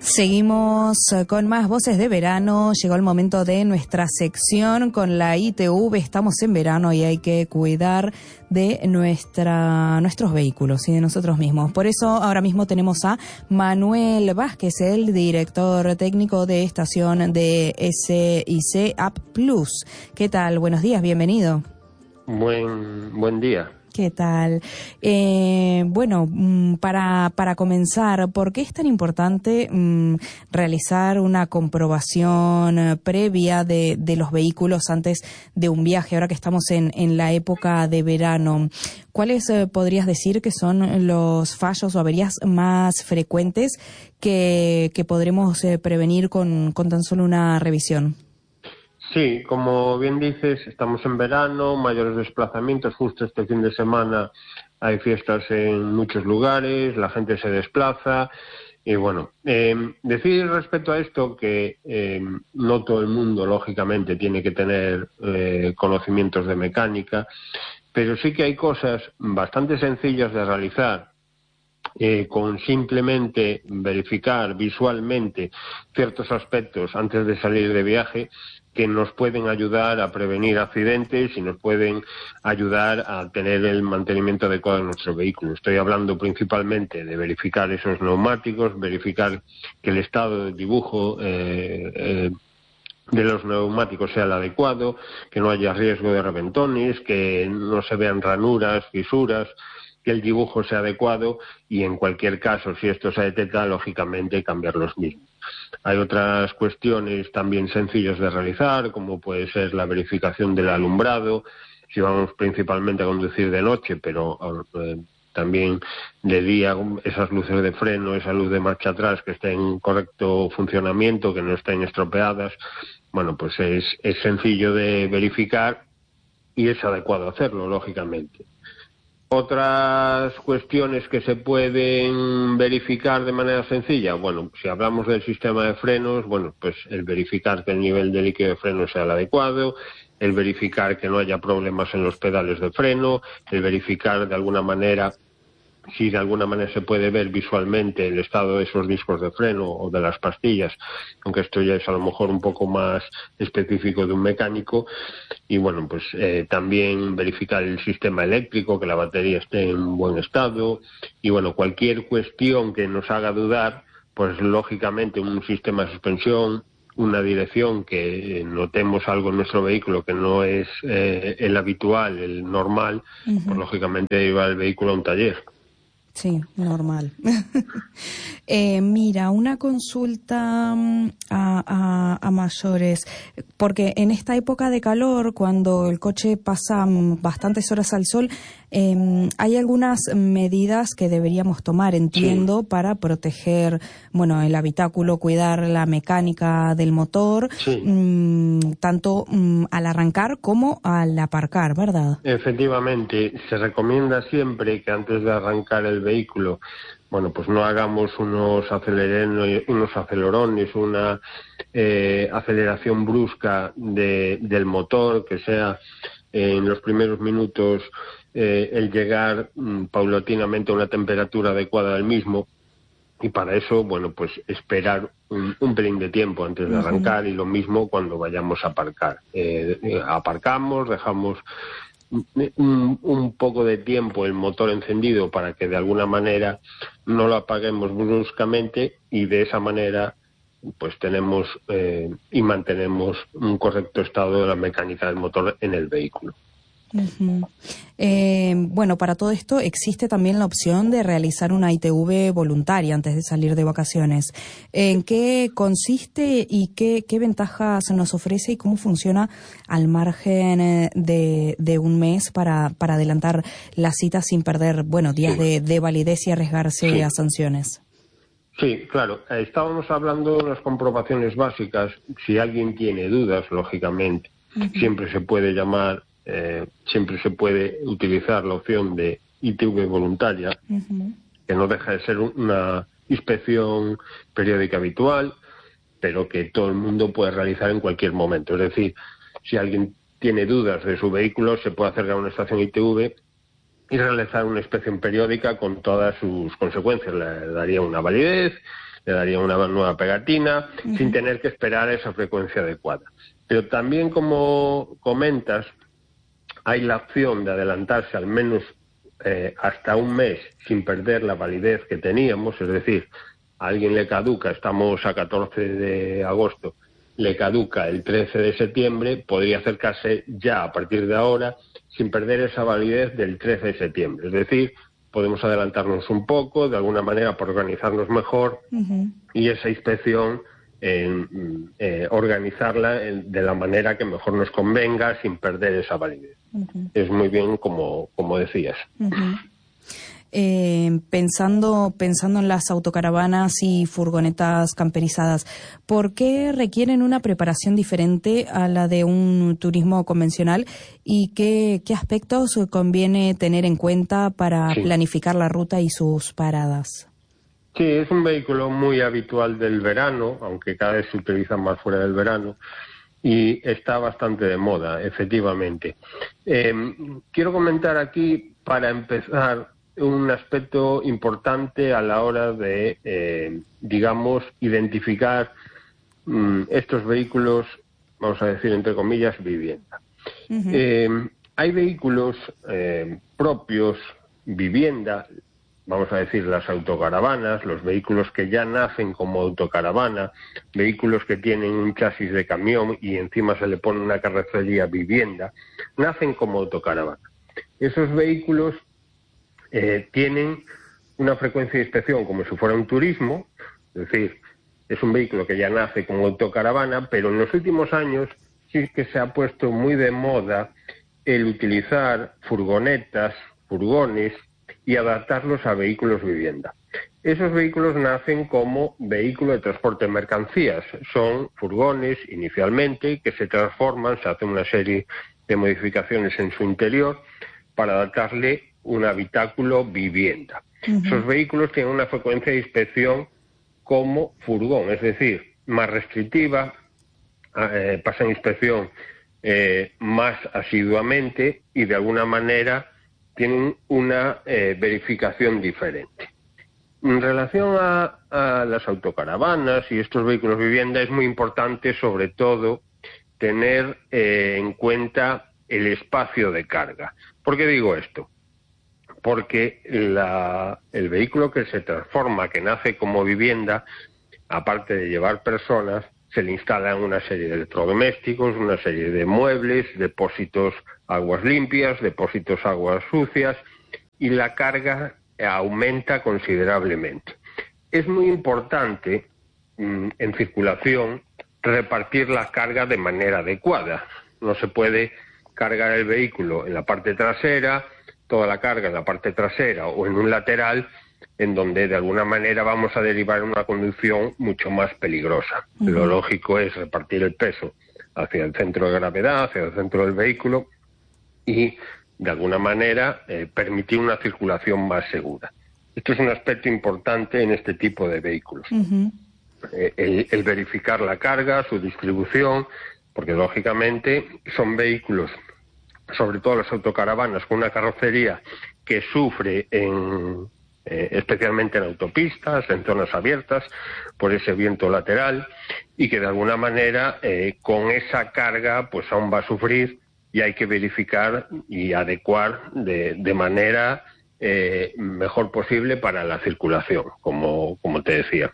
Seguimos con más voces de verano. Llegó el momento de nuestra sección con la ITV. Estamos en verano y hay que cuidar de nuestros vehículos y de nosotros mismos. Por eso ahora mismo tenemos a Manuel Vázquez, el director técnico de estación de SIC App Plus. ¿Qué tal? Buenos días, bienvenido. Buen día. ¿Qué tal? Para comenzar, ¿por qué es tan importante realizar una comprobación previa de los vehículos antes de un viaje, ahora que estamos en la época de verano? ¿Cuáles podrías decir que son los fallos o averías más frecuentes que podremos prevenir con tan solo una revisión? Sí, como bien dices, estamos en verano, mayores desplazamientos. Justo este fin de semana hay fiestas en muchos lugares, la gente se desplaza. Y bueno, decir respecto a esto que no todo el mundo, lógicamente, tiene que tener conocimientos de mecánica, pero sí que hay cosas bastante sencillas de realizar. Con simplemente verificar visualmente ciertos aspectos antes de salir de viaje, que nos pueden ayudar a prevenir accidentes y nos pueden ayudar a tener el mantenimiento adecuado de nuestro vehículo. Estoy hablando principalmente de verificar esos neumáticos, verificar que el estado del dibujo de los neumáticos sea el adecuado, que no haya riesgo de reventones, que no se vean ranuras, fisuras, que el dibujo sea adecuado y, en cualquier caso, si esto se detecta, lógicamente cambiar los mismos. Hay otras cuestiones también sencillas de realizar, como puede ser la verificación del alumbrado, si vamos principalmente a conducir de noche, pero también de día, esas luces de freno, esa luz de marcha atrás que estén en correcto funcionamiento, que no estén estropeadas. Bueno, pues es sencillo de verificar y es adecuado hacerlo, lógicamente. Otras cuestiones que se pueden verificar de manera sencilla, bueno, si hablamos del sistema de frenos, bueno, pues el verificar que el nivel de líquido de freno sea el adecuado, el verificar que no haya problemas en los pedales de freno, el verificar de alguna manera, si de alguna manera se puede ver visualmente el estado de esos discos de freno o de las pastillas, aunque esto ya es a lo mejor un poco más específico de un mecánico. Y bueno, pues también verificar el sistema eléctrico, que la batería esté en buen estado. Y bueno, cualquier cuestión que nos haga dudar, pues lógicamente un sistema de suspensión, una dirección, que notemos algo en nuestro vehículo que no es el habitual, el normal, pues lógicamente llevar el vehículo a un taller. Sí, normal. Mira, una consulta a mayores, porque en esta época de calor, cuando el coche pasa bastantes horas al sol, hay algunas medidas que deberíamos tomar, entiendo, para proteger, bueno, el habitáculo, cuidar la mecánica del motor, tanto al arrancar como al aparcar, ¿verdad? Efectivamente, se recomienda siempre que antes de arrancar el vehículo, bueno, pues no hagamos unos acelerones, una aceleración brusca del motor, que sea en los primeros minutos el llegar paulatinamente a una temperatura adecuada del mismo. Y para eso, bueno, pues esperar un pelín de tiempo antes de arrancar, y lo mismo cuando vayamos a aparcar. Aparcamos, dejamos un poco de tiempo el motor encendido para que de alguna manera no lo apaguemos bruscamente, y de esa manera pues tenemos y mantenemos un correcto estado de la mecánica del motor en el vehículo. Bueno, para todo esto existe también la opción de realizar una ITV voluntaria antes de salir de vacaciones. ¿En qué consiste y qué ventajas nos ofrece y cómo funciona al margen de un mes para adelantar la cita sin perder, bueno, días de validez y arriesgarse a sanciones? Sí, claro. Estábamos hablando de unas comprobaciones básicas. Si alguien tiene dudas, lógicamente, siempre se puede llamar. Siempre se puede utilizar la opción de ITV voluntaria, que no deja de ser una inspección periódica habitual, pero que todo el mundo puede realizar en cualquier momento. Es decir, si alguien tiene dudas de su vehículo, se puede acercar a una estación ITV y realizar una inspección periódica con todas sus consecuencias. Le daría una validez, le daría una nueva pegatina, sin tener que esperar esa frecuencia adecuada. Pero también, como comentas, hay la opción de adelantarse al menos hasta un mes sin perder la validez que teníamos, es decir, a alguien le caduca, estamos a 14 de agosto, le caduca el 13 de septiembre, podría acercarse ya a partir de ahora sin perder esa validez del 13 de septiembre. Es decir, podemos adelantarnos un poco, de alguna manera, para organizarnos mejor y esa inspección organizarla de la manera que mejor nos convenga sin perder esa validez. Es muy bien como decías. Pensando en las autocaravanas y furgonetas camperizadas, ¿por qué requieren una preparación diferente a la de un turismo convencional y qué aspectos conviene tener en cuenta para planificar la ruta y sus paradas? Sí, es un vehículo muy habitual del verano, aunque cada vez se utiliza más fuera del verano, y está bastante de moda, efectivamente. Quiero comentar aquí, para empezar, un aspecto importante a la hora de, digamos, identificar estos vehículos, vamos a decir, entre comillas, vivienda. Hay vehículos propios, vivienda, vamos a decir, las autocaravanas, los vehículos que ya nacen como autocaravana, vehículos que tienen un chasis de camión y encima se le pone una carrocería vivienda, nacen como autocaravana. Esos vehículos tienen una frecuencia de inspección como si fuera un turismo, es decir, es un vehículo que ya nace como autocaravana, pero en los últimos años sí que se ha puesto muy de moda el utilizar furgonetas, furgones y adaptarlos a vehículos vivienda. Esos vehículos nacen como vehículo de transporte de mercancías. Son furgones inicialmente que se transforman, se hace una serie de modificaciones en su interior para adaptarle un habitáculo vivienda. Esos vehículos tienen una frecuencia de inspección como furgón, es decir, más restrictiva, pasan inspección más asiduamente y de alguna manera tienen una verificación diferente. En relación a las autocaravanas y estos vehículos vivienda es muy importante, sobre todo, tener en cuenta el espacio de carga. ¿Por qué digo esto? Porque el vehículo que se transforma, que nace como vivienda, aparte de llevar personas, se le instalan una serie de electrodomésticos, una serie de muebles, depósitos aguas limpias, depósitos aguas sucias, y la carga aumenta considerablemente. Es muy importante en circulación repartir la carga de manera adecuada. No se puede cargar el vehículo en la parte trasera, toda la carga en la parte trasera o en un lateral, en donde de alguna manera vamos a derivar en una conducción mucho más peligrosa. Lo lógico es repartir el peso hacia el centro de gravedad, hacia el centro del vehículo y de alguna manera permitir una circulación más segura. Esto es un aspecto importante en este tipo de vehículos. El verificar la carga, su distribución, porque lógicamente son vehículos, sobre todo las autocaravanas, con una carrocería que sufre especialmente en autopistas, en zonas abiertas, por ese viento lateral, y que de alguna manera con esa carga pues aún va a sufrir, y hay que verificar y adecuar de manera mejor posible para la circulación, como te decía.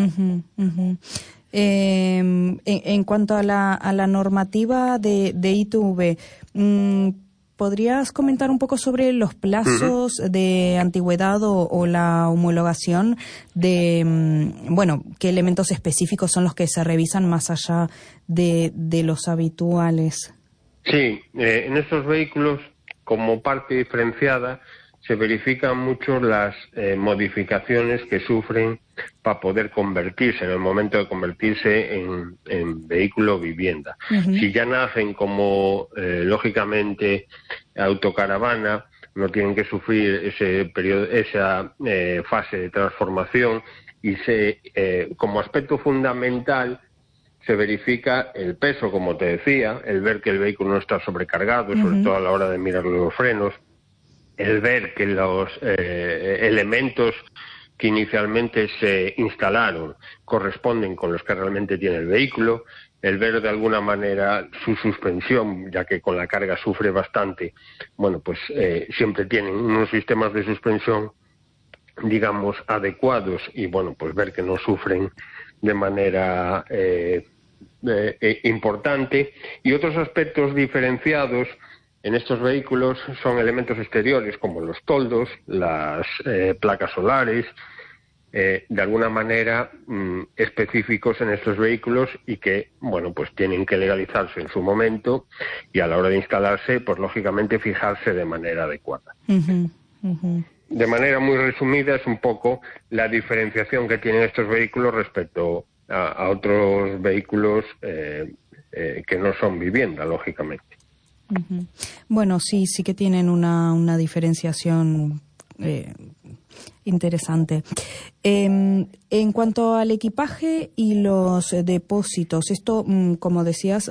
En cuanto a la normativa de ITV, ¿podrías comentar un poco sobre los plazos de antigüedad o la homologación de, qué elementos específicos son los que se revisan más allá de los habituales? Sí, en estos vehículos, como parte diferenciada, se verifican mucho las modificaciones que sufren para poder convertirse, en el momento de convertirse en vehículo vivienda. Si ya nacen como, lógicamente, autocaravana, no tienen que sufrir ese periodo, esa fase de transformación, y como aspecto fundamental se verifica el peso, como te decía, el ver que el vehículo no está sobrecargado, sobre todo a la hora de mirar los frenos, el ver que los elementos que inicialmente se instalaron corresponden con los que realmente tiene el vehículo, el ver de alguna manera su suspensión, ya que con la carga sufre bastante, bueno, pues siempre tienen unos sistemas de suspensión, digamos, adecuados y, bueno, pues ver que no sufren de manera importante. Y otros aspectos diferenciados en estos vehículos son elementos exteriores como los toldos, las placas solares, de alguna manera específicos en estos vehículos y que, bueno, pues tienen que legalizarse en su momento y a la hora de instalarse, pues lógicamente fijarse de manera adecuada. De manera muy resumida, es un poco la diferenciación que tienen estos vehículos respecto a otros vehículos que no son vivienda, lógicamente. Bueno, sí que tienen una diferenciación interesante. En cuanto al equipaje y los depósitos, esto, como decías,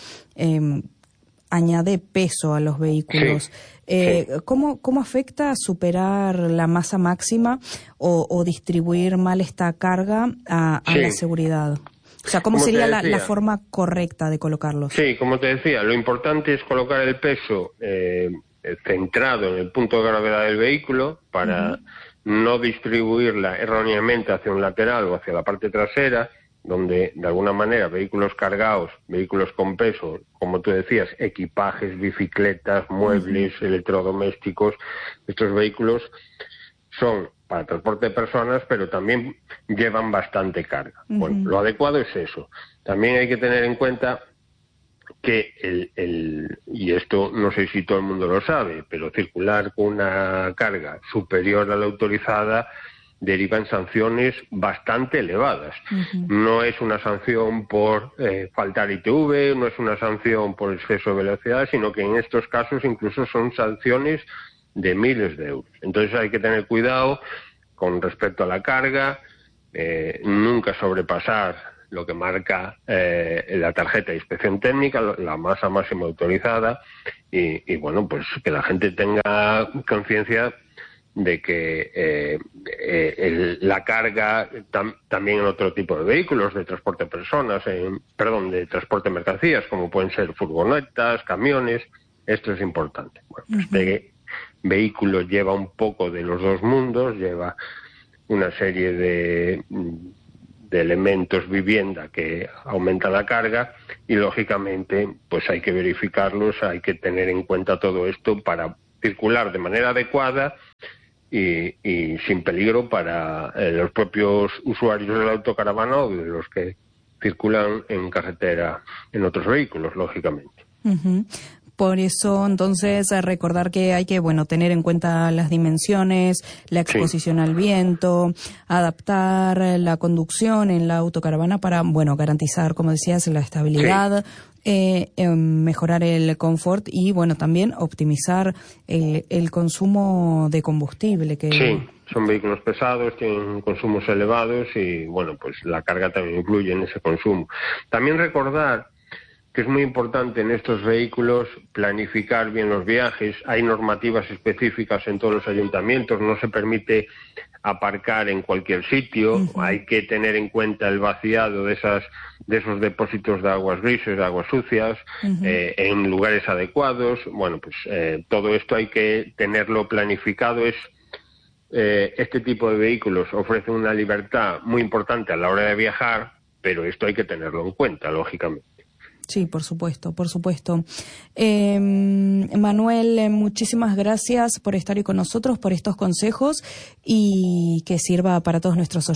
añade peso a los vehículos. Sí. ¿Cómo afecta a superar la masa máxima o distribuir mal esta carga a la seguridad? O sea, ¿cómo sería la forma correcta de colocarlos? Sí, como te decía, lo importante es colocar el peso centrado en el punto de gravedad del vehículo para no distribuirla erróneamente hacia un lateral o hacia la parte trasera, donde de alguna manera vehículos cargados, vehículos con peso, como tú decías, equipajes, bicicletas, muebles, electrodomésticos, estos vehículos son para transporte de personas, pero también llevan bastante carga. Bueno, lo adecuado es eso. También hay que tener en cuenta que y esto no sé si todo el mundo lo sabe, pero circular con una carga superior a la autorizada derivan sanciones bastante elevadas. No es una sanción por faltar ITV, no es una sanción por exceso de velocidad, sino que en estos casos incluso son sanciones de miles de euros. Entonces hay que tener cuidado con respecto a la carga, nunca sobrepasar lo que marca la tarjeta de inspección técnica, la masa máxima autorizada, y bueno, pues que la gente tenga conciencia de que la carga también en otro tipo de vehículos de transporte de personas, de transporte de mercancías, como pueden ser furgonetas, camiones, esto es importante. Bueno, pues este vehículo lleva un poco de los dos mundos, lleva una serie de elementos vivienda que aumentan la carga y lógicamente pues hay que verificarlos, hay que tener en cuenta todo esto para circular de manera adecuada y sin peligro para los propios usuarios de la autocaravana o de los que circulan en carretera en otros vehículos, lógicamente. Por eso, entonces, recordar que hay que, tener en cuenta las dimensiones, la exposición al viento, adaptar la conducción en la autocaravana para, garantizar, como decías, la estabilidad, mejorar el confort y, también optimizar el consumo de combustible. Sí, son vehículos pesados, tienen consumos elevados y, pues la carga también influye en ese consumo. También recordar que es muy importante en estos vehículos planificar bien los viajes. Hay normativas específicas en todos los ayuntamientos, no se permite aparcar en cualquier sitio, hay que tener en cuenta el vaciado de esos depósitos de aguas grises, de aguas sucias, en lugares adecuados. Todo esto hay que tenerlo planificado. Este tipo de vehículos ofrece una libertad muy importante a la hora de viajar, pero esto hay que tenerlo en cuenta, lógicamente. Sí, por supuesto, por supuesto. Manuel, muchísimas gracias por estar hoy con nosotros, por estos consejos y que sirva para todos nuestros oyentes.